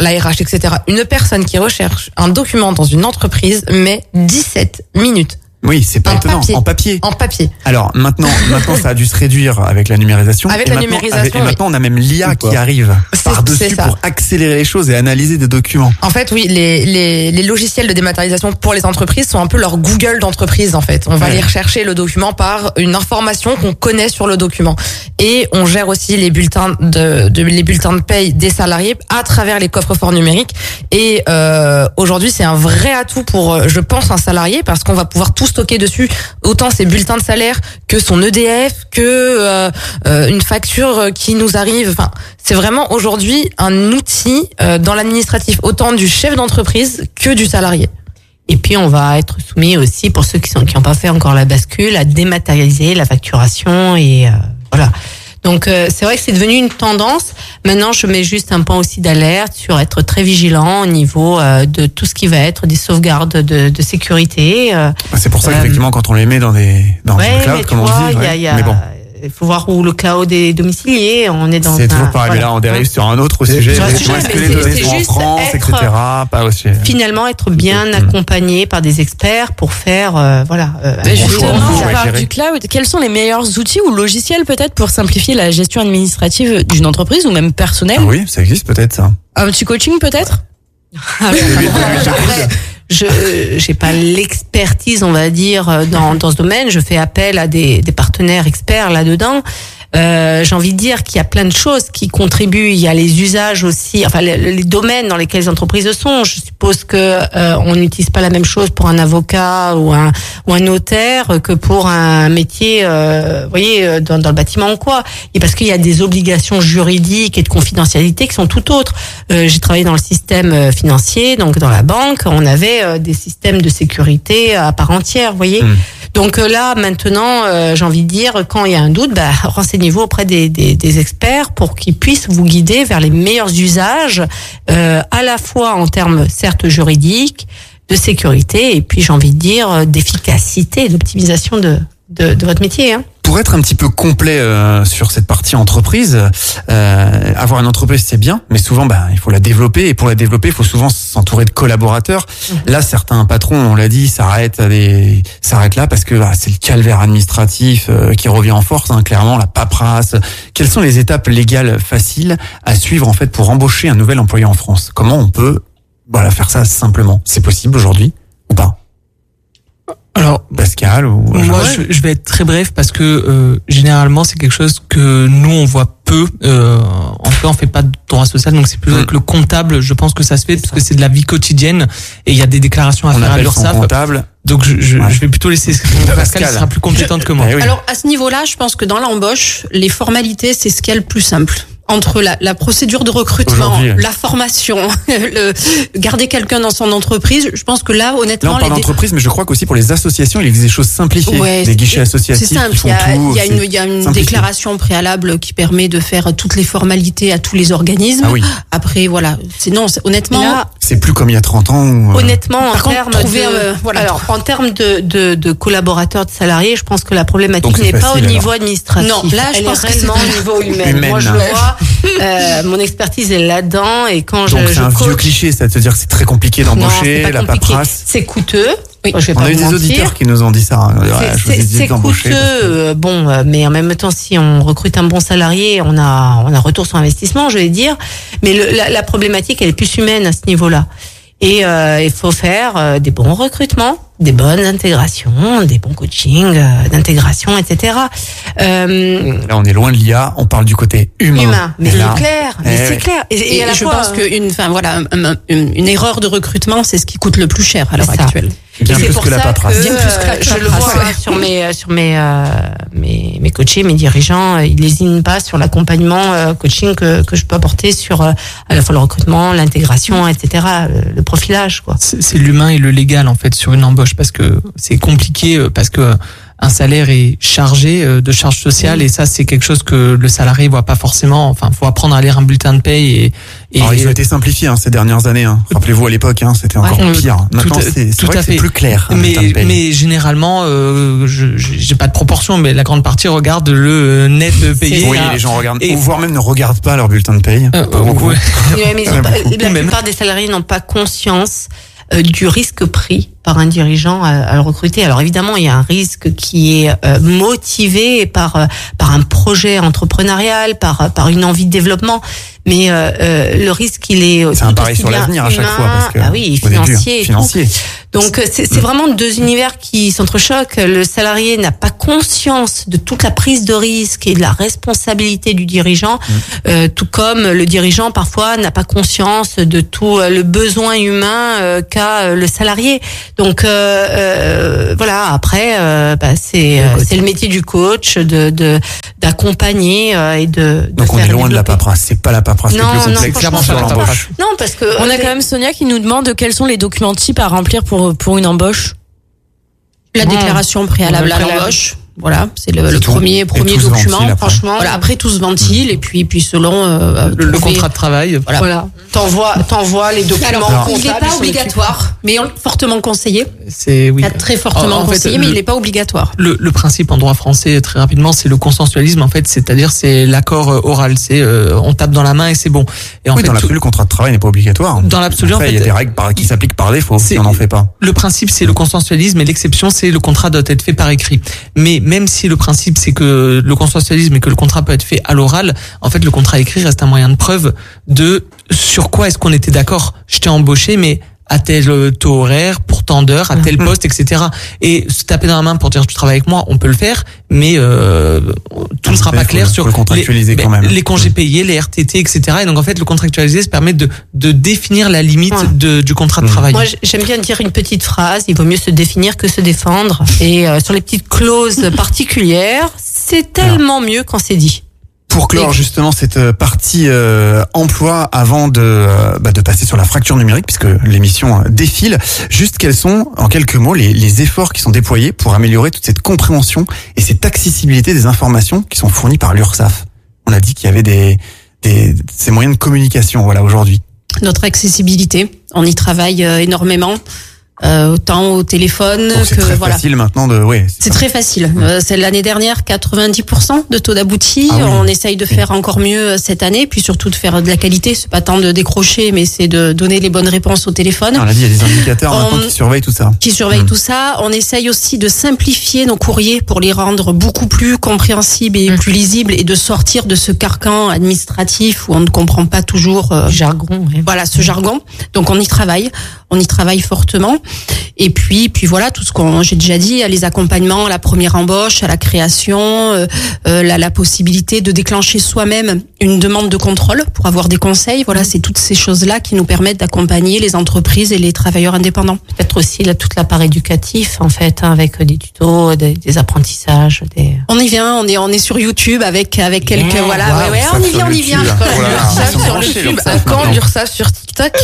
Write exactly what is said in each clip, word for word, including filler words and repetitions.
l'A R H, et cetera. Une personne qui recherche un document dans une entreprise met dix-sept minutes. Oui, c'est pas en étonnant. Papier. En papier. En papier. Alors maintenant, maintenant ça a dû se réduire avec la numérisation. Avec et la maintenant, numérisation, avec, et oui. maintenant, on a même l'I A qui arrive C'est- par-dessus c'est ça. pour accélérer les choses et analyser des documents. En fait, oui, les, les, les logiciels de dématérialisation pour les entreprises sont un peu leur Google d'entreprise, en fait. On va Ouais. aller rechercher le document par une information qu'on connaît sur le document. Et on gère aussi les bulletins de, de les bulletins de paye des salariés à travers les coffres-forts numériques. Et euh, aujourd'hui, c'est un vrai atout pour, euh, je pense, un salarié, parce qu'on va pouvoir tout stocker dessus, autant ses bulletins de salaire que son E D F, que euh, euh, une facture qui nous arrive. Enfin, c'est vraiment aujourd'hui un outil euh, dans l'administratif, autant du chef d'entreprise que du salarié. Et puis on va être soumis aussi, pour ceux qui sont qui n'ont pas fait encore la bascule, à dématérialiser la facturation et euh, voilà. Donc euh, c'est vrai que c'est devenu une tendance. Maintenant, je mets juste un point aussi d'alerte sur être très vigilant au niveau euh, de tout ce qui va être des sauvegardes de, de sécurité. Euh, C'est pour ça Euh, qu'effectivement, quand on les met dans des dans ouais, le cloud, mais tu comme on vois, dit, il y ouais. a, il y a, mais bon, il faut voir où le cloud est domicilié. On est dans c'est un, toujours pareil. voilà. Mais là, on dérive sur un autre C'est- sujet. sur un Où sujet, est-ce que mais les c'est- données c'est sont en juste France, être- et cetera. Pas aussi. Finalement, être bien Mm. accompagné par des experts pour faire, euh, voilà. euh, Mais un bon bon choix, choix. bon Justement, choix on à parle gérer. du cloud. Quels sont les meilleurs outils ou logiciels peut-être pour simplifier la gestion administrative d'une entreprise ou même personnelle? Ah oui, ça existe peut-être ça. Un petit coaching peut-être? Après, je j'ai pas l'expertise, on va dire, dans dans ce domaine. Je fais appel à des des partenaires experts là-dedans. Euh, j'ai envie de dire qu'il y a plein de choses qui contribuent. Il y a les usages aussi, enfin les, les domaines dans lesquels les entreprises sont. Je suppose que euh, on n'utilise pas la même chose pour un avocat ou un ou un notaire que pour un métier, euh, vous voyez, dans, dans le bâtiment ou quoi. Et parce qu'il y a des obligations juridiques et de confidentialité qui sont tout autres. Euh, j'ai travaillé dans le système financier, donc dans la banque, on avait euh, des systèmes de sécurité à part entière, vous voyez. Mmh. Donc euh, là, maintenant, euh, j'ai envie de dire, quand il y a un doute, bah, renseignez-vous auprès des, des, des experts pour qu'ils puissent vous guider vers les meilleurs usages, euh, à la fois en termes certes juridiques, de sécurité, et puis j'ai envie de dire d'efficacité, d'optimisation de, de, de votre métier. Hein. Pour être un petit peu complet euh, sur cette partie entreprise, euh, avoir une entreprise c'est bien, mais souvent bah, il faut la développer, et pour la développer il faut souvent s'entourer de collaborateurs. Mmh. Là certains patrons, on l'a dit, s'arrêtent à des s'arrêtent là parce que bah, c'est le calvaire administratif euh, qui revient en force, hein, clairement la paperasse. Quelles sont les étapes légales faciles à suivre en fait pour embaucher un nouvel employé en France? Comment on peut voilà faire ça simplement? C'est possible aujourd'hui ou pas? Alors, Pascal ou moi, je, je vais être très bref parce que euh, généralement c'est quelque chose que nous on voit peu. Euh, en fait, on fait pas de droit social, donc c'est plus mmh. avec le comptable. Je pense que ça se fait parce que c'est de la vie quotidienne et il y a des déclarations à on faire à appelle son l'URSSAF. comptable. Donc je, je, Ouais. je vais plutôt laisser Pascal, Pascal. qui sera plus compétente que moi. Eh oui. Alors, à ce niveau-là, je pense que dans l'embauche, les formalités, c'est ce qu'il y a le plus simple. Entre la, la procédure de recrutement, Aujourd'hui, ouais. la formation, le, garder quelqu'un dans son entreprise, je pense que là, Là, honnêtement, on parle les dé- d'entreprise, mais je crois qu'aussi pour les associations, il existe des choses simplifiées. Ouais, des guichets c'est- associatifs C'est simple. qui font Il y a, tout. il y a une, c'est il y a une simplifié. déclaration préalable qui permet de faire toutes les formalités à tous les organismes. Ah oui. Après, voilà. C'est non, c'est- honnêtement. Là, C'est plus comme il y a trente ans. Où, euh, honnêtement, en Par contre, termes trouver de, un, euh, voilà. alors en termes de, de, de collaborateurs, de salariés, je pense que la problématique Donc, c'est n'est pas au facile, niveau administratif. Non, là, je Elle pense est que c'est réellement au niveau humain. Humaine. Moi, je le vois. Euh, mon expertise est là-dedans, et quand Donc je, c'est je un coach, vieux cliché, ça veut dire que c'est très compliqué non, c'est d'embaucher, pas la compliqué. paperasse. C'est coûteux. Oui. Moi, je vais On pas a eu vous des mentir. auditeurs qui nous ont dit ça. hein. Ouais, C'est- je vous ai C'est dit c'est d'embaucher. coûteux, parce que- euh, bon, euh, mais en même temps, si on recrute un bon salarié, on a on a retour sur investissement, je vais dire. Mais le, la, la problématique, elle est plus humaine à ce niveau-là. Et euh, il faut faire euh, des bons recrutements, des bonnes intégrations, des bons coachings euh, d'intégration, et cetera. Euh, Là, on est loin de l'I A, on parle du côté humain. humain, mais Et là, c'est clair, mais eh c'est oui. clair. Et, et Et, à la je fois, pense euh, qu'une, enfin voilà, un- un- une, une erreur de recrutement, c'est ce qui coûte le plus cher à l'heure C'est ça. actuelle. Bien Et c'est plus pour que la ça paperasse. que, Bien plus que la euh, je le paperasse, vois ouais. hein, sur mes euh, sur mes euh, mes mes coachés, mes dirigeants, euh, ils lésinent pas sur l'accompagnement euh, coaching que que je peux apporter sur euh, à la fois le recrutement, l'intégration, et cetera, le, le profilage, quoi. C'est c'est l'humain et le légal en fait sur une embauche parce que c'est compliqué euh, parce que un salaire est chargé euh, de charges sociales Oui. et ça c'est quelque chose que le salarié voit pas forcément. Enfin, faut apprendre à lire un bulletin de paye et, et Alors, ils ont été simplifiés hein, ces dernières années. Hein. Rappelez-vous à l'époque, hein, c'était encore Ouais. pire. Maintenant, Tout à- c'est, c'est tout vrai à que c'est fait. plus clair. un mais bulletin de paye. mais généralement, euh, je j'ai pas de proportion, mais la grande partie regarde le net payé. Oui, à- les gens regardent, et- ou voire même ne regardent pas leur bulletin de paye. Euh, Pas beaucoup. ouais. Ouais, mais ils Ouais, ont pas- beaucoup. la Même. plupart des salariés n'ont pas conscience euh, du risque pris par un dirigeant à, à le recruter. Alors évidemment, il y a un risque qui est euh, motivé par euh, par un projet entrepreneurial, par par une envie de développement, mais euh, euh, le risque il est C'est un tout pari aussi sur bien l'avenir à chaque humain, fois. Parce que, ah oui, au début, financier, et tout. financier. Donc euh, c'est c'est vraiment deux univers qui s'entrechoquent. Le salarié n'a pas conscience de toute la prise de risque et de la responsabilité du dirigeant, euh, tout comme le dirigeant parfois n'a pas conscience de tout euh, le besoin humain euh, qu'a euh, le salarié. Donc euh, euh, voilà. Après, euh, bah, c'est euh, c'est le métier du coach de de d'accompagner euh, et de, de Donc on faire est loin de la développer. paperasse. C'est pas la paperasse Non, le plus non, complexe franchement, sur c'est pas l'embauche. Non, parce que On a les- quand même Sonia qui nous demande quels sont les documents types à remplir pour, pour une embauche. La Bon. déclaration préalable à Préalable. l'embauche. Voilà, c'est le, C'est le tout. premier Et premier tout se document. ventile après. Franchement, voilà, après tout se ventile et puis puis selon euh, Le, le trouver- contrat de travail. Voilà. Voilà. T'envoies, t'envoies les documents. Alors, il n'est comptables, pas ils sont obligatoire, mais on- fortement conseillé. C'est oui. Il y a très fortement En- en fait, conseillé, le- mais il n'est pas obligatoire. Le, le principe en droit français, très rapidement, c'est le consensualisme. En fait, c'est-à-dire c'est l'accord euh, oral. C'est euh, on tape dans la main et c'est bon. Et en Oui, fait, dans tout- l'absolu, le contrat de travail n'est pas obligatoire. Dans l'absolu, en Après, il y a fait, des règles par, qui s'appliquent par défaut si c'est- on n'en fait pas. le principe c'est le consensualisme et l'exception c'est le contrat doit être fait par écrit. Mais même si le principe c'est que le consensualisme et que le contrat peut être fait à l'oral, en fait le contrat écrit reste un moyen de preuve de sur quoi est-ce qu'on était d'accord. Je t'ai embauché, mais à tel taux horaire, pour tant d'heures, à tel poste, et cetera. Et se taper dans la main pour dire tu travailles avec moi, on peut le faire, mais euh, tout ne sera Ça, pas il faut clair le- sur faut le contractualiser les, quand même. les congés payés, les R T T, et cetera. Et donc en fait le contractualiser, ça permet de, de définir la limite Ouais. de, du contrat de Mmh. travail. Moi, j'aime bien dire une petite phrase. Il vaut mieux se définir que se défendre. Et euh, sur les petites clauses particulières, c'est tellement mieux quand c'est dit. Pour clore Et- justement cette euh, partie euh, emploi avant de euh, bah, de passer sur la fracture numérique puisque l'émission euh, défile, juste quels sont en quelques mots les, les efforts qui sont déployés pour améliorer toute cette compréhension et cette accessibilité des informations qui sont fournies par l'URSSAF. On a dit qu'il y avait des des ces moyens de communication voilà aujourd'hui. Notre accessibilité, on y travaille euh, énormément, euh, autant au téléphone Donc c'est que très voilà. facile maintenant de ouais. C'est très facile. Euh, c'est l'année dernière, quatre-vingt-dix pour cent de taux d'abouti. Ah oui. On essaye de faire encore mieux cette année, puis surtout de faire de la qualité. C'est pas tant de décrocher, mais c'est de donner les bonnes réponses au téléphone. On a dit il y a des indicateurs maintenant On- qui surveillent tout ça. Qui surveille Mm. tout ça. On essaye aussi de simplifier nos courriers pour les rendre beaucoup plus compréhensibles et Mm. plus lisibles et de sortir de ce carcan administratif où on ne comprend pas toujours euh, Jargon. ouais. voilà ce jargon. Donc on y travaille, on y travaille fortement. Et puis puis voilà tout ce qu'on j'ai déjà dit, les accompagnements à la première embauche, à la création, euh, euh, la, la possibilité de déclencher soi-même une demande de contrôle pour avoir des conseils. Voilà, c'est toutes ces choses-là qui nous permettent d'accompagner les entreprises et les travailleurs indépendants. Peut-être aussi là, toute la part éducative, en fait, hein, avec des tutos, des, des apprentissages, des... On y vient, on est on est sur YouTube avec avec quelques Yeah, voilà, wow, ouais, ouais, ça on y sur vient, on y YouTube. vient. Oh là là, Ça ils sont sur branchés, YouTube, l'URSSAF, à quand maintenant. l'URSSAF sur TikTok?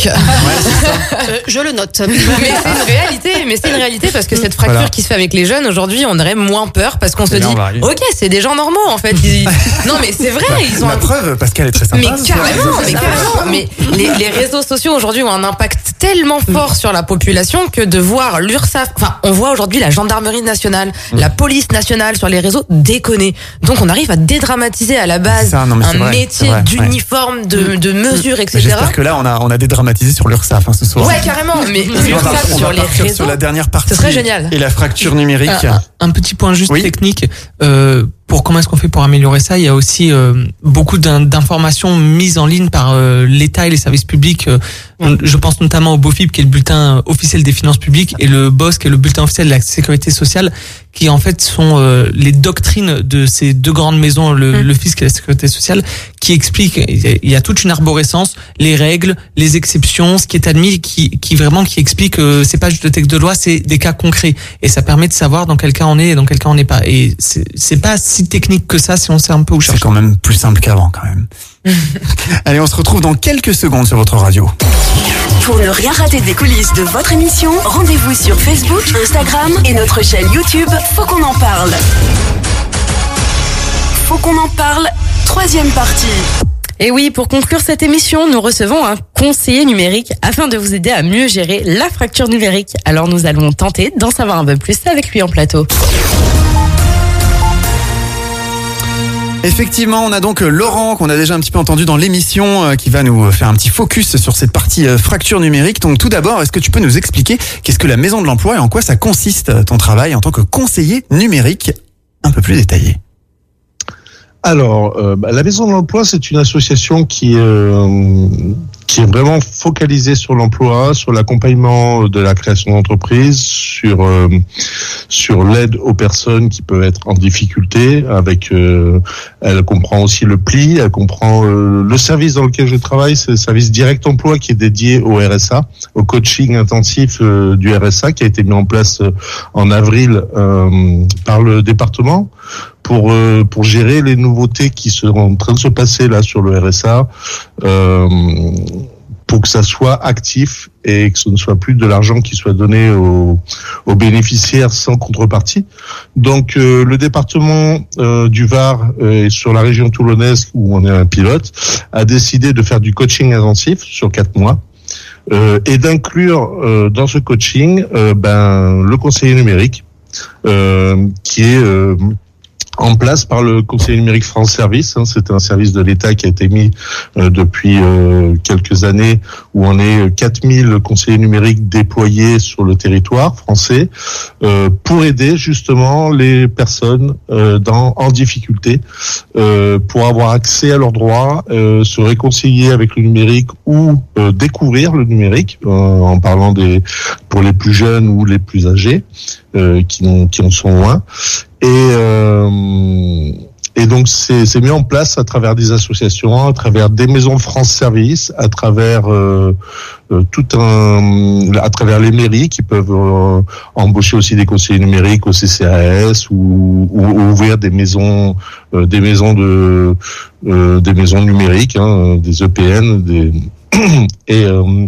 Euh, je le note. Mais c'est une réalité, mais c'est une réalité parce que cette fracture Voilà. qui se fait avec les jeunes aujourd'hui, on aurait moins peur parce qu'on se Et là, dit, on va arriver. ok, c'est des gens normaux en fait. Ils- Non mais c'est vrai, ils ont La un preuve, Pascal est très sympa. mais carrément, mais carrément. Mais les, les réseaux sociaux aujourd'hui ont un impact tellement fort sur la population que de voir l'URSSAF, enfin, on voit aujourd'hui la gendarmerie nationale, la police nationale sur les réseaux déconner. Donc on arrive à dédramatiser à la base Ça, non, mais c'est un vrai, c'est métier vrai, d'uniforme, de, de mesures, et cetera. J'espère que là on a on a dédramatisé sur l'URSSAF hein, ce soir. Ouais, carrément. Mais Parce qu'on va- l'URSSAF on va sur les partir réseaux. sur la dernière partie. Ce serait génial. Et la fracture numérique. Un, un petit point juste Oui. technique. Euh, pour comment est-ce qu'on fait pour améliorer ça, il y a aussi euh, beaucoup d'in- d'informations mises en ligne par euh, l'État et les services publics. Euh, on- je pense notamment au BOFIP, qui est le bulletin officiel des finances publiques, et le B O S, qui est le bulletin officiel de la sécurité sociale, qui en fait sont euh, les doctrines de ces deux grandes maisons, le, le fisc et la sécurité sociale, qui expliquent. Il y a toute une arborescence, les règles, les exceptions, ce qui est admis, qui, qui vraiment qui explique. Euh, c'est pas juste le texte de loi, c'est des cas concrets, et ça permet de savoir dans quel cas on est et dans quel cas on n'est pas. Et c'est c'est pas si technique que ça si on sait un peu où C'est chercher. quand même plus simple qu'avant quand même. Allez, on se retrouve dans quelques secondes sur votre radio. Pour ne rien rater des coulisses de votre émission, rendez-vous sur Facebook, Instagram et notre chaîne YouTube Faut qu'on en parle. Faut qu'on en parle, troisième partie. Et oui, pour conclure cette émission, nous recevons un conseiller numérique afin de vous aider à mieux gérer la fracture numérique. Alors nous allons tenter d'en savoir un peu plus avec lui en plateau. Effectivement, on a donc Laurent qu'on a déjà un petit peu entendu dans l'émission qui va nous faire un petit focus sur cette partie fracture numérique. Donc tout d'abord, est-ce que tu peux nous expliquer qu'est-ce que la Maison de l'Emploi et en quoi ça consiste ton travail en tant que conseiller numérique un peu plus détaillé? Alors, euh, bah, la Maison de l'Emploi, c'est une association qui euh, qui est vraiment focalisée sur l'emploi, sur l'accompagnement de la création d'entreprises, sur euh, sur l'aide aux personnes qui peuvent être en difficulté. Avec, euh, elle comprend aussi le pli, elle comprend euh, le service dans lequel je travaille, c'est le service Direct Emploi qui est dédié au R S A, au coaching intensif euh, du R S A qui a été mis en place euh, en avril euh, par le département. Pour euh, pour gérer les nouveautés qui sont en train de se passer là sur le R S A, euh, pour que ça soit actif et que ce ne soit plus de l'argent qui soit donné aux, aux bénéficiaires sans contrepartie. Donc euh, le département euh, du Var euh, et sur la région toulonnaise où on est un pilote a décidé de faire du coaching intensif sur quatre mois. Euh, et d'inclure euh, dans ce coaching euh, ben le conseiller numérique euh, qui est euh, en place par le conseiller numérique France Service. Hein, c'est un service de l'État qui a été mis euh, depuis euh, quelques années, où on est quatre mille conseillers numériques déployés sur le territoire français euh, pour aider justement les personnes euh, dans, en difficulté euh, pour avoir accès à leurs droits, euh, se réconcilier avec le numérique ou euh, découvrir le numérique, euh, en parlant des pour les plus jeunes ou les plus âgés euh, qui, en, qui en sont loin. Et, euh, et donc c'est, c'est mis en place à travers des associations, à travers des maisons de France Service, à travers euh, euh, tout un, à travers les mairies qui peuvent euh, embaucher aussi des conseillers numériques au C C A S ou, ou, ou ouvrir des maisons, euh, des maisons de, euh, des maisons numériques, hein, des E P N, des et euh,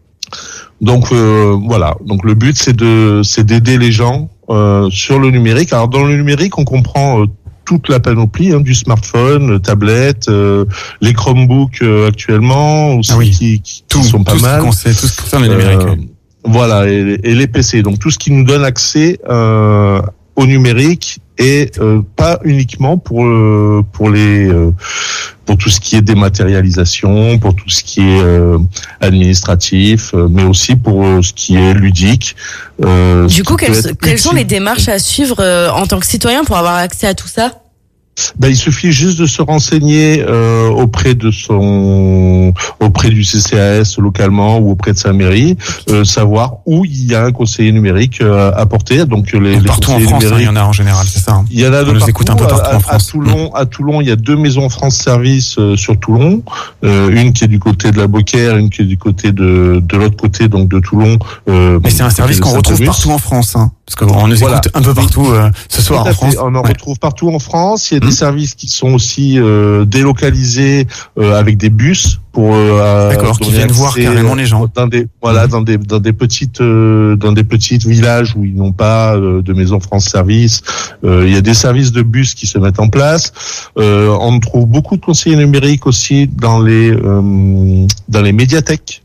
donc euh, voilà. Donc le but c'est de, c'est d'aider les gens. Euh, sur le numérique. Alors dans le numérique, on comprend euh, toute la panoplie hein, du smartphone, tablette, euh, les Chromebooks euh, actuellement aussi ah oui. qui, qui, tout, qui sont pas tout mal. Ce sait, tout ce qui concerne le numérique. Euh, oui. Voilà, et, et les P C. Donc tout ce qui nous donne accès euh, au numérique et euh, pas uniquement pour euh, pour les euh, pour tout ce qui est dématérialisation, pour tout ce qui est euh, administratif, euh, mais aussi pour euh, ce qui est ludique. Euh, du coup, quelles, quelles sont les démarches à suivre euh, en tant que citoyen pour avoir accès à tout ça ? Ben, il suffit juste de se renseigner euh, auprès de son, auprès du C C A S localement ou auprès de sa mairie, euh, savoir où il y a un conseiller numérique euh, à porter. Donc les, Donc, partout les en France, hein, il y en a en général, c'est ça. Hein. Il y en a de On nous partout. écoute un peu partout à, en France. À Toulon, à Toulon, il y a deux maisons France Service euh, sur Toulon, euh, une qui est du côté de la Beaucaire, une qui est du côté de de l'autre côté, donc de Toulon. Euh, Mais c'est un service qu'on retrouve partout en France, hein, parce qu'on nous voilà. écoute un peu partout euh, ce soir en France. On en ouais. retrouve partout en France. Il y a des mmh. services qui sont aussi euh, délocalisés euh, avec des bus pour euh, D'accord, qui viennent voir carrément les gens dans des voilà mmh. dans des dans des petites euh, dans des petites villages où ils n'ont pas euh, de maison France Service. Euh, il y a des services de bus qui se mettent en place. Euh, on trouve beaucoup de conseillers numériques aussi dans les euh, dans les médiathèques.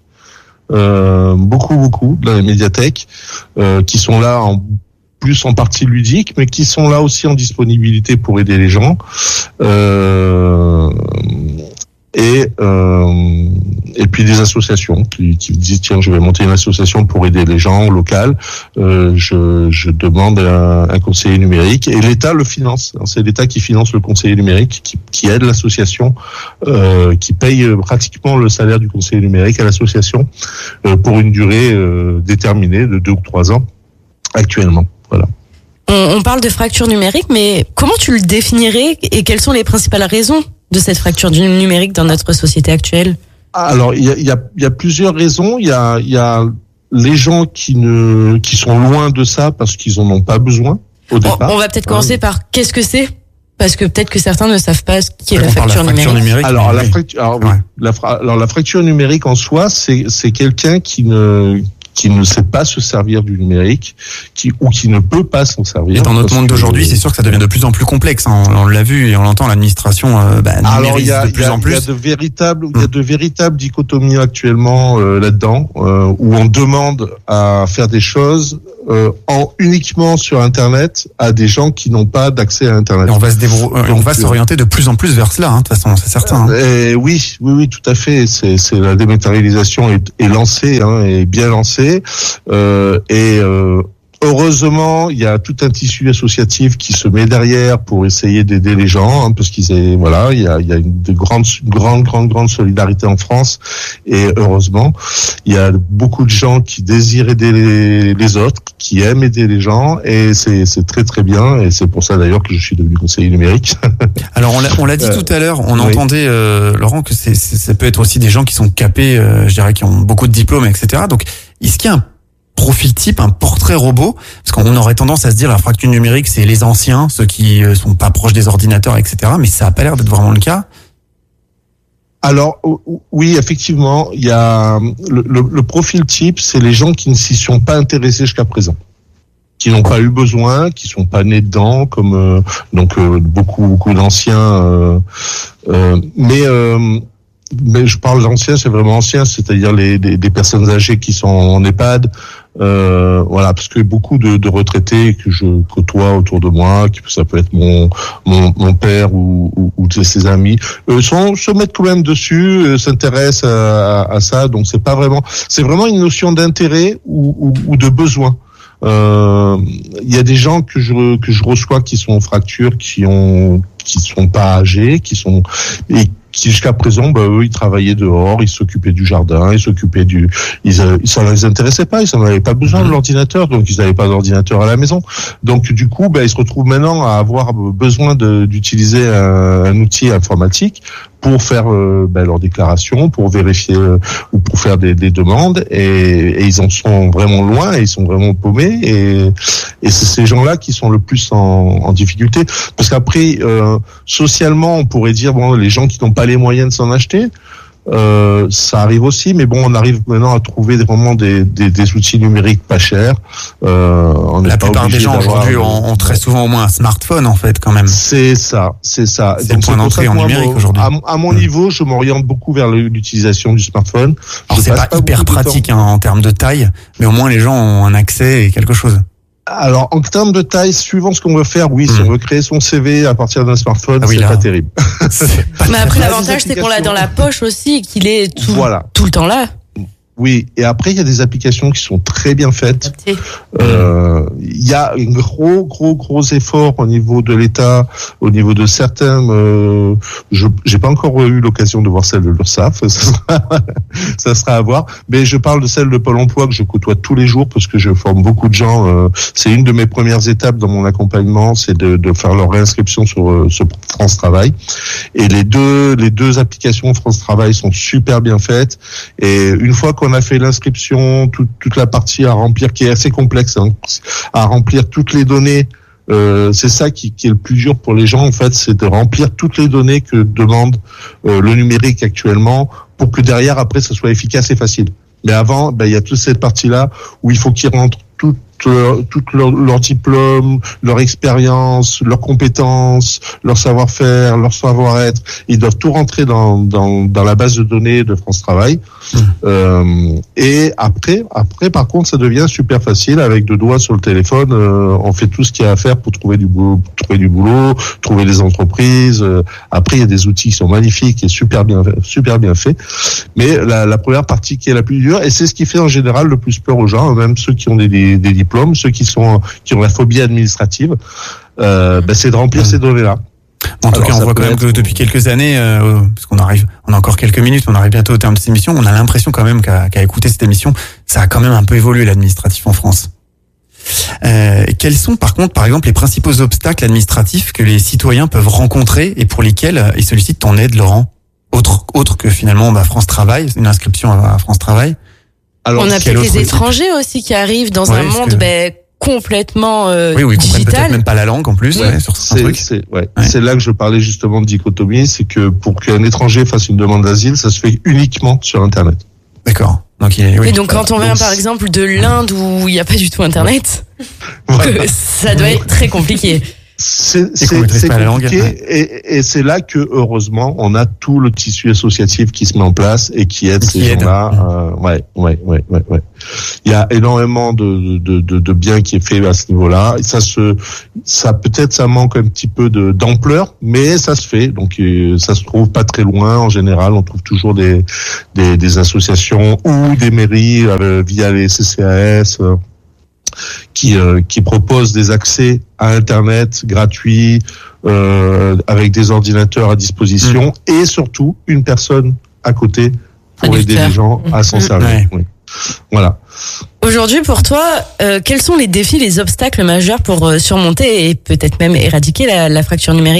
Euh, beaucoup beaucoup dans les médiathèques euh, qui sont là en plus en partie ludique, mais qui sont là aussi en disponibilité pour aider les gens. Euh, et euh, et puis des associations qui, qui disent tiens, je vais monter une association pour aider les gens locales. Euh, je, je demande un, un conseiller numérique et l'État le finance. C'est l'État qui finance le conseiller numérique, qui, qui aide l'association, euh, qui paye pratiquement le salaire du conseiller numérique à l'association euh, pour une durée euh, déterminée de deux ou trois ans actuellement. Voilà. On, on parle de fracture numérique, mais comment tu le définirais et quelles sont les principales raisons de cette fracture du numérique dans notre société actuelle? Alors, il y a, il y a, il y a plusieurs raisons. Il y a, il y a les gens qui ne, qui sont loin de ça parce qu'ils en ont pas besoin au départ. On, on va peut-être commencer euh, par qu'est-ce que c'est? Parce que peut-être que certains ne savent pas ce qu'est On la parle de facture, facture numérique. numérique. Alors, mais la oui. fracture, alors, oui, Ouais. la, fra- alors la fracture numérique en soi, c'est c'est quelqu'un qui ne qui ne sait pas se servir du numérique, qui ou qui ne peut pas s'en servir. Et dans notre parce monde que- d'aujourd'hui, c'est sûr que ça devient de plus en plus complexe. Hein. On, on l'a vu et on l'entend, l'administration euh, bah, Alors il numérise y a, de il y plus a- en il y a plus. de véritables, il y a Mm. de véritables dichotomies actuellement euh, là-dedans, euh, où on demande à faire des choses euh, en uniquement sur Internet à des gens qui n'ont pas d'accès à Internet. Et on va se débrou- euh, on Donc, va euh, s'orienter de plus en plus vers cela. Hein, de toute façon, c'est certain. Hein. Et oui, oui, oui, tout à fait. C'est, c'est la dématérialisation est, est lancée, hein, est bien lancée, euh, et euh, heureusement, il y a tout un tissu associatif qui se met derrière pour essayer d'aider les gens, hein, parce qu'ils aient, voilà, il y a, il y a une de grande, grande, grande, grande solidarité en France, et heureusement, il y a beaucoup de gens qui désirent aider les, les autres, qui aiment aider les gens, et c'est, c'est très, très bien, et c'est pour ça d'ailleurs que je suis devenu conseiller numérique. Alors on l'a, on l'a dit Euh, tout à l'heure, on oui. entendait euh, Laurent que c'est, c'est, ça peut être aussi des gens qui sont capés, euh, je dirais, qui ont beaucoup de diplômes, et cetera. Donc est-ce qu'il y a un profil type, un portrait robot? Parce qu'on aurait tendance à se dire la fracture numérique, c'est les anciens, ceux qui euh, sont pas proches des ordinateurs, et cetera. Mais ça a pas l'air d'être vraiment le cas. Alors o- oui, effectivement, il y a le, le, le profil type, c'est les gens qui ne s'y sont pas intéressés jusqu'à présent, qui n'ont pas eu besoin, qui sont pas nés dedans, comme euh, donc euh, beaucoup beaucoup d'anciens. Euh, euh, mais euh, mais je parle d'anciens, c'est vraiment anciens, c'est-à-dire les des, des personnes âgées qui sont en EHPAD. Euh, voilà, parce que beaucoup de, de retraités que je côtoie autour de moi, qui ça peut être mon mon, mon père ou, ou, ou de ses amis, euh, sont se mettent quand même dessus, euh, s'intéressent à, à, à ça. Donc c'est pas vraiment, c'est vraiment une notion d'intérêt ou, ou, ou de besoin. Euh, Il y a des gens que je que je reçois qui sont en fracture, qui ont qui sont pas âgés, qui sont et qui jusqu'à présent, bah, eux, ils travaillaient dehors, ils s'occupaient du jardin, ils s'occupaient du, ils, euh, ça ne les intéressait pas, ils n'en avaient pas besoin de l'ordinateur, donc ils n'avaient pas d'ordinateur à la maison. Donc du coup, bah, ils se retrouvent maintenant à avoir besoin de, d'utiliser un, un outil informatique pour faire euh, bah, leur déclaration, pour vérifier euh, ou pour faire des, des demandes, et, et ils en sont vraiment loin, et ils sont vraiment paumés, et, et c'est ces gens-là qui sont le plus en, en difficulté, parce qu'après, euh, socialement, on pourrait dire bon, les gens qui n'ont pas les moyens de s'en acheter, euh, ça arrive aussi, mais bon, on arrive maintenant à trouver vraiment des, des, des outils numériques pas chers. Euh, on La n'est pas plupart des obligé gens d'avoir- aujourd'hui ont, ont très souvent au moins un smartphone en fait quand même. C'est ça, c'est ça. C'est Donc, le point pour d'entrée ça que en moi, numérique mon- aujourd'hui. À, mon- à mon Mm. niveau, je m'oriente beaucoup vers le- l'utilisation du smartphone. Alors Je c'est passe pas hyper beaucoup de temps. pratique hein, en termes de taille, mais au moins les gens ont un accès et quelque chose. Alors, en termes de taille, suivant ce qu'on veut faire, oui, si Mm. on veut créer son C V à partir d'un smartphone, Ah oui, c'est là. pas terrible. C'est pas Mais très- après, Là, l'avantage, des c'est qu'on l'a dans la poche aussi et qu'il est tout, Voilà. tout le temps là. Oui, et après, il y a des applications qui sont très bien faites. Euh, Il y a un gros, gros, gros effort au niveau de l'État, au niveau de certains. Euh, je j'ai pas encore eu l'occasion de voir celle de l'URSSAF, ça sera, ça sera à voir. Mais je parle de celle de Pôle Emploi que je côtoie tous les jours parce que je forme beaucoup de gens. Euh, c'est une de mes premières étapes dans mon accompagnement, c'est de, de faire leur réinscription sur, euh, sur France Travail. Et les deux, les deux applications France Travail sont super bien faites. Et une fois qu'on a fait l'inscription, toute, toute la partie à remplir qui est assez complexe, hein, à remplir toutes les données. Euh, c'est ça qui, qui est le plus dur pour les gens en fait, c'est de remplir toutes les données que demande euh, le numérique actuellement pour que derrière après ça soit efficace et facile. Mais avant, ben, il y a toute cette partie-là où il faut qu'ils rentrent toutes leur, toutes leurs leur diplômes, leur expérience, leurs compétences, leur savoir-faire, leur savoir-être. Ils doivent tout rentrer dans, dans, dans la base de données de France Travail. Mmh. Euh, et après, après, par contre, ça devient super facile avec deux doigts sur le téléphone. Euh, on fait tout ce qu'il y a à faire pour trouver du boulot, pour trouver du boulot, trouver des entreprises. Euh, après, il y a des outils qui sont magnifiques et super bien, super bien faits. Mais la, la première partie qui est la plus dure, et c'est ce qui fait en général le plus peur aux gens, même ceux qui ont des, des, des diplômes, ceux qui sont qui ont la phobie administrative, euh, ben c'est de remplir mmh. ces données-là. En tout Alors, cas, on voit quand même être... que depuis quelques années, euh, parce qu'on arrive, on a encore quelques minutes, on arrive bientôt au terme de cette émission, on a l'impression quand même qu'à, qu'à écouter cette émission, ça a quand même un peu évolué l'administratif en France. Euh, quels sont par contre, par exemple, les principaux obstacles administratifs que les citoyens peuvent rencontrer et pour lesquels ils sollicitent ton aide, Laurent? Autre, autre que finalement bah, France Travail, une inscription à France Travail. Alors, on a peut-être les étrangers aussi qui arrivent dans ouais, un monde que... ben, complètement euh, Oui, oui, ils comprennent digital. peut-être même pas la langue en plus, Ouais, ouais, sur certains c'est, trucs. c'est, ouais. Ouais. c'est là que je parlais justement de dichotomie, c'est que pour qu'un étranger fasse une demande d'asile, ça se fait uniquement sur Internet. D'accord. Donc, il est, oui. Et donc quand on vient Donc, par exemple de l'Inde où il n'y a pas du tout Internet, Voilà. que ça doit être très compliqué. C'est, Et qu'on c'est, maîtrise c'est pas la langue, compliqué, ouais. et, et c'est là que heureusement on a tout le tissu associatif qui se met en place et qui aide Qui ces aide. gens-là. Euh, ouais, ouais, ouais, ouais, ouais. Il y a énormément de, de, de, de bien qui est fait à ce niveau-là. Et ça se, ça peut-être ça manque un petit peu de d'ampleur, mais ça se fait. Donc euh, ça se trouve pas très loin. En général, on trouve toujours des des, des associations ou des mairies euh, via les C C A S. Euh, qui euh, qui propose des accès à Internet gratuits euh, avec des ordinateurs à disposition mmh. et surtout une personne à côté pour aider les gens à s'en servir. Ouais. Oui. Voilà. Aujourd'hui, pour toi, euh, quels sont les défis, les obstacles majeurs pour euh, surmonter et peut-être même éradiquer la, la fracture numérique ?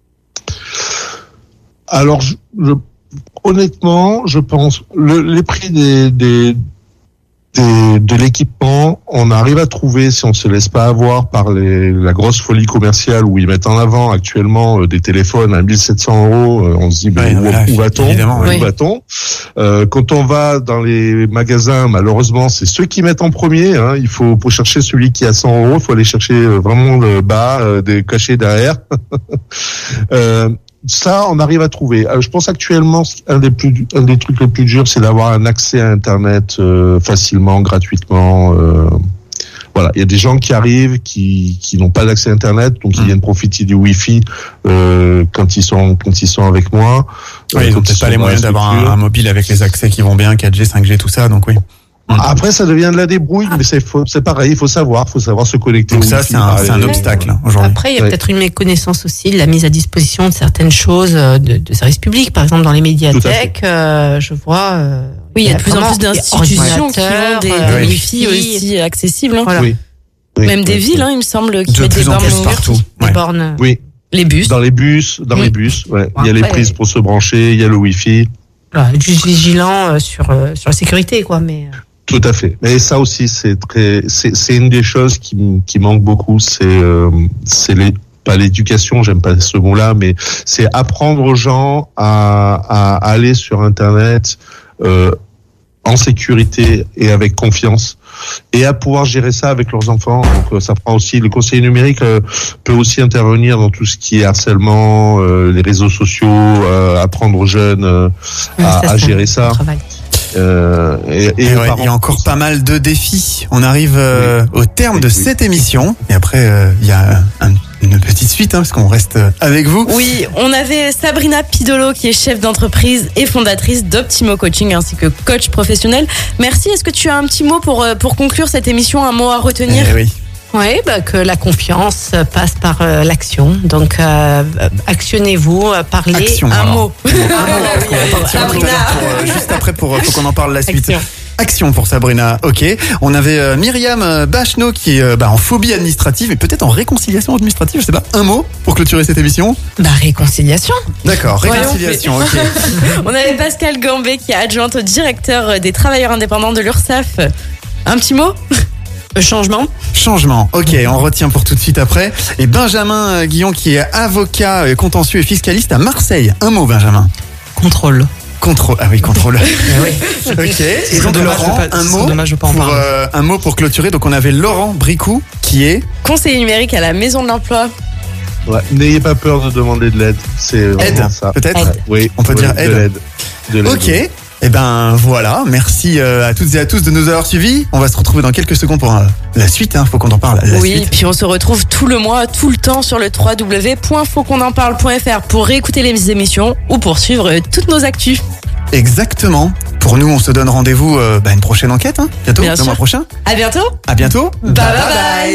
Alors, je, je, honnêtement, je pense le, les prix des, des Des, de l'équipement, on arrive à trouver, si on se laisse pas avoir par les, la grosse folie commerciale où ils mettent en avant actuellement euh, des téléphones à mille sept cents euros, euh, on se dit, ben, Ouais, où, voilà, où va-t-on, évidemment, où oui. va-t-on euh, Quand on va dans les magasins, malheureusement, c'est ceux qui mettent en premier. Hein, il faut pour chercher celui qui a cent euros, il faut aller chercher euh, vraiment le bas, euh, des cachets derrière. euh, Ça, on arrive à trouver. Alors, je pense actuellement, un des plus, un des trucs les plus durs, c'est d'avoir un accès à Internet euh, facilement, gratuitement. Euh, voilà, il y a des gens qui arrivent, qui, qui n'ont pas d'accès à Internet, donc ils Mmh. viennent profiter du Wi-Fi euh, quand ils sont, quand ils sont avec moi. Ouais, Euh, ils quand ont peut-être sont pas les dans la moyens d'avoir un, structure. un mobile avec les accès qui vont bien, quatre G, cinq G, tout ça, donc oui. Après, ça devient de la débrouille, mais c'est, faut- c'est pareil, il faut savoir, faut savoir se connecter. Donc au ça, Wi-Fi, c'est un, par c'est un les- obstacle aujourd'hui. Après, il y a Ouais. peut-être une méconnaissance aussi de la mise à disposition de certaines choses euh, de, de services publics. Par exemple, dans les médiathèques, euh, je vois. Euh, Oui, il y a de plus en vraiment plus des d'institutions qui ont des, ordinateurs, des euh, Wi-Fi aussi accessibles. hein. Voilà. Oui. Oui, Même des oui, villes, hein, il me semble, qui De mettent des plus en bornes plus Wi-Fi. partout. Des Ouais. bornes. Oui, Les bus. dans les bus, dans Mm. les bus, ouais. Il y a les Après- prises pour se brancher, il y a le Wi-Fi. Voilà, être juste vigilant euh, sur euh, sur la sécurité, quoi. Mais euh, Tout à fait. Mais ça aussi, c'est très, c'est, c'est une des choses qui, m- qui manque beaucoup. C'est, euh, c'est les, pas l'éducation, j'aime pas ce mot-là, mais c'est apprendre aux gens à, à aller sur Internet euh, en sécurité et avec confiance, et à pouvoir gérer ça avec leurs enfants. Donc euh, ça prend aussi, le conseiller numérique euh, peut aussi intervenir dans tout ce qui est harcèlement, euh, les réseaux sociaux, euh, apprendre aux jeunes euh, à, ça, à c'est gérer un ça. travail. Euh, et, et Et aux ouais, parents il y a encore aussi. pas mal de défis. On arrive euh, au terme de Oui. cette émission. Et après, euh, il y a un- une petite suite, hein, parce qu'on reste avec vous. Oui, on avait Sabrina Pidolo qui est chef d'entreprise et fondatrice d'Optimo Coaching ainsi que coach professionnel. Merci. Est-ce que tu as un petit mot pour, euh, pour conclure cette émission, un mot à retenir ? Eh oui. Oui, bah, que la confiance passe par euh, l'action. Donc, euh, actionnez-vous, euh, parlez. Action, un alors. mot. On va partir tout à l'heure pour, euh, juste après, pour faut qu'on en parle la suite. Action. Action pour Sabrina, ok. On avait euh, Myriam euh, Bachenot qui est euh, bah, en phobie administrative et peut-être en réconciliation administrative, je sais pas, un mot pour clôturer cette émission. Bah, réconciliation. D'accord, Voyons, réconciliation, ok. On avait Pascal Gambé qui est adjointe au directeur des travailleurs indépendants de l'URSSAF. Un petit mot ? Le changement. Changement, ok, on retient pour tout de suite après. Et Benjamin euh, Guillon qui est avocat euh, contentieux et fiscaliste à Marseille. Un mot, Benjamin. Contrôle. Contrôle, ah oui, contrôle. Ok, et serait donc dommage Laurent, de pas- un ce serait mot, dommage de pas en pour, parler. euh, un mot pour clôturer. Donc on avait Laurent Bricou qui est... Conseiller numérique à la Maison de l'Emploi. Ouais, n'ayez pas peur de demander de l'aide. C'est vraiment Aide, ça. peut-être. Ouais, oui, On peut oui, dire de aide. l'aide. De l'aide. Ok, et eh ben voilà, merci euh, à toutes et à tous de nous avoir suivis. On va se retrouver dans quelques secondes pour euh, la suite, hein, faut qu'on en parle. La Oui, suite. puis on se retrouve tout le mois, tout le temps sur le w w w point faut qu'on en parle point f r pour réécouter les émissions ou pour suivre euh, toutes nos actus. Exactement. Pour nous, on se donne rendez-vous euh, bah, une prochaine enquête, hein, bientôt, Bien le sûr. mois prochain. À bientôt. À bientôt. Bye bye bye.